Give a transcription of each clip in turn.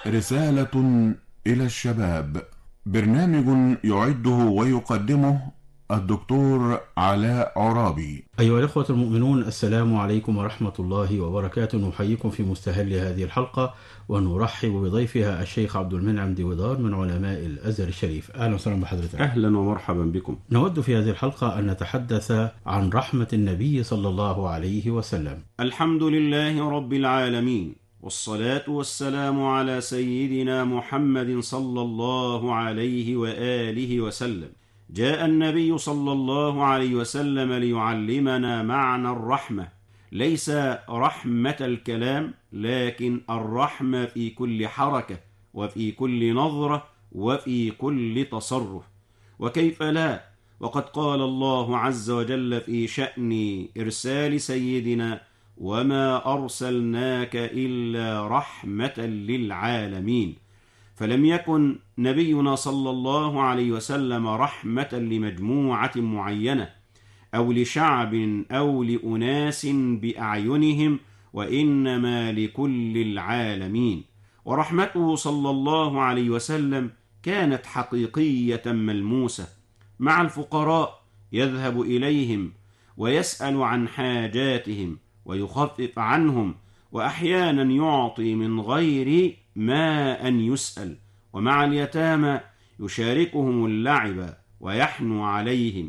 رسالة إلى الشباب. برنامج يعده ويقدمه الدكتور علاء عرابي. أيها الإخوة المؤمنون، السلام عليكم ورحمة الله وبركاته. نحييكم في مستهل هذه الحلقة ونرحب بضيفها الشيخ عبد المنعم ديودار من علماء الأزهر الشريف. أهلا وسهلا بحضرتك. أهلا ومرحبا بكم. نود في هذه الحلقة أن نتحدث عن رحمة النبي صلى الله عليه وسلم. الحمد لله رب العالمين، والصلاة والسلام على سيدنا محمد صلى الله عليه وآله وسلم. جاء النبي صلى الله عليه وسلم ليعلمنا معنى الرحمة، ليس رحمة الكلام، لكن الرحمة في كل حركة وفي كل نظرة وفي كل تصرف. وكيف لا، وقد قال الله عز وجل في شأن إرسال سيدنا: وما أرسلناك إلا رحمة للعالمين. فلم يكن نبينا صلى الله عليه وسلم رحمة لمجموعة معينة أو لشعب أو لأناس بأعينهم، وإنما لكل العالمين. ورحمته صلى الله عليه وسلم كانت حقيقية ملموسة. مع الفقراء يذهب إليهم ويسأل عن حاجاتهم ويخفف عنهم، وأحيانا يعطي من غير ما أن يسأل. ومع اليتامى يشاركهم اللعب ويحنو عليهم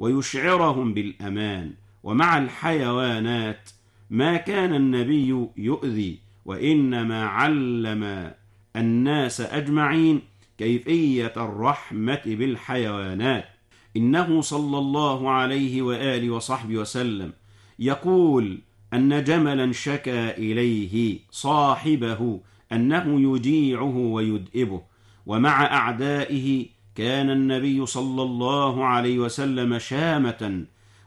ويشعرهم بالأمان. ومع الحيوانات ما كان النبي يؤذي، وإنما علم الناس أجمعين كيفية الرحمة بالحيوانات. إنه صلى الله عليه وآله وصحبه وسلم يقول أن جملا شكى إليه صاحبه أنه يجيعه ويدئبه، ومع أعدائه كان النبي صلى الله عليه وسلم شامة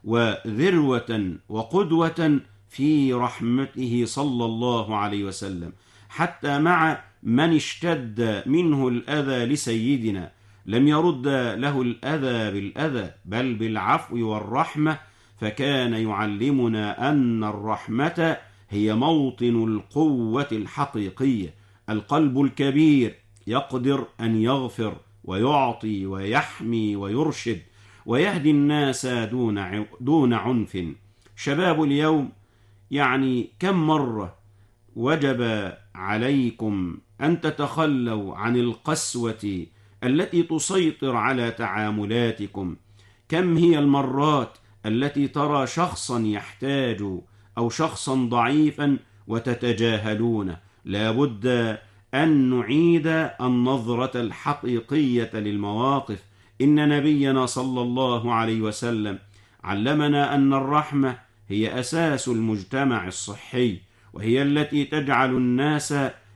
وذروة وقدوة في رحمته صلى الله عليه وسلم. حتى مع من اشتد منه الأذى لسيدنا لم يرد له الأذى بالأذى، بل بالعفو والرحمة. فكان يعلمنا أن الرحمة هي موطن القوة الحقيقية. القلب الكبير يقدر أن يغفر ويعطي ويحمي ويرشد ويهدي الناس دون عنف. شباب اليوم، كم مرة وجب عليكم أن تتخلوا عن القسوة التي تسيطر على تعاملاتكم؟ كم هي المرات التي ترى شخصا يحتاج أو شخصا ضعيفا وتتجاهلونه؟ لابد أن نعيد النظرة الحقيقية للمواقف. إن نبينا صلى الله عليه وسلم علمنا أن الرحمة هي أساس المجتمع الصحي، وهي التي تجعل الناس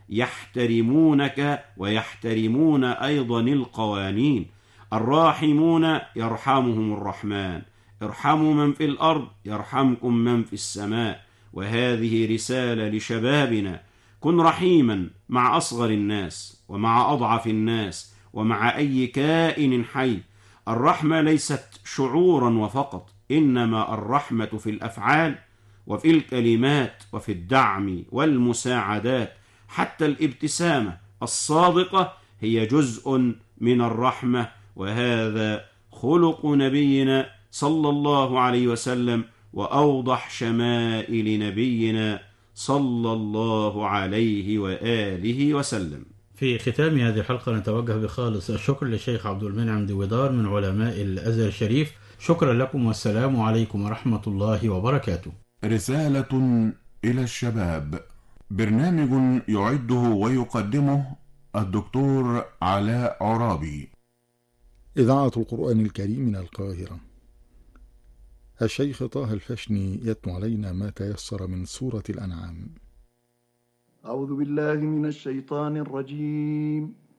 يحترمونك ويحترمون أيضا القوانين. الراحمون يرحمهم الرحمن، ارحموا من في الأرض يرحمكم من في السماء. وهذه رسالة لشبابنا: كن رحيما مع أصغر الناس ومع أضعف الناس ومع أي كائن حي. الرحمة ليست شعورا وفقط، إنما الرحمة في الأفعال وفي الكلمات وفي الدعم والمساعدات. حتى الابتسامة الصادقة هي جزء من الرحمة، وهذا خلق نبينا صلى الله عليه وسلم وأوضح شمائل نبينا صلى الله عليه وآله وسلم. في ختام هذه الحلقة نتوجه بخالص الشكر للشيخ عبد المنعم ديودار من علماء الأزهر الشريف. شكرا لكم والسلام عليكم ورحمة الله وبركاته. رسالة إلى الشباب. برنامج يعده ويقدمه الدكتور علاء عرابي. إذاعة القرآن الكريم من القاهرة. الشيخ طه الفشني يتلو علينا ما تيسر من سورة الأنعام. أعوذ بالله من الشيطان الرجيم.